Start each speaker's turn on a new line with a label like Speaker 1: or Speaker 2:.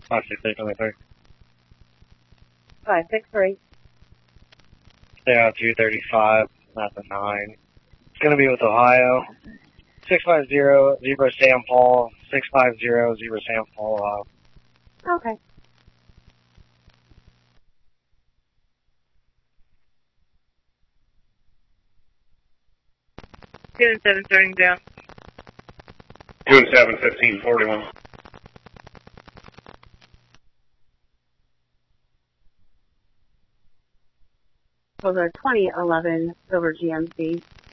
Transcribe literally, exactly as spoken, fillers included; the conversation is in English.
Speaker 1: five six eight twenty-three.
Speaker 2: five six three.
Speaker 1: Yeah, two thirty-five, that's a nine. It's going to be with Ohio. six five zero, zero Sam Paul, six five zero, zero Sam Paul, Ohio.
Speaker 2: Okay.
Speaker 3: Two and seven starting down.
Speaker 4: Two and seven, fifteen forty-one.
Speaker 2: So the twenty eleven Silver G M C.